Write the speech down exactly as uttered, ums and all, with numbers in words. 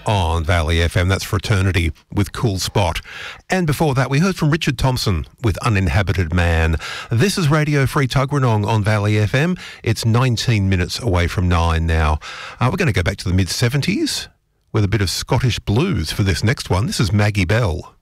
on Valley F M. That's Fraternity with Cool Spot. And before that, we heard from Richard Thompson with Uninhabited Man. This is Radio Free Tuggeranong on Valley F M. It's nineteen minutes away from nine now. Uh, we're going to go back to the mid-seventies with a bit of Scottish blues for this next one. This is Maggie Bell.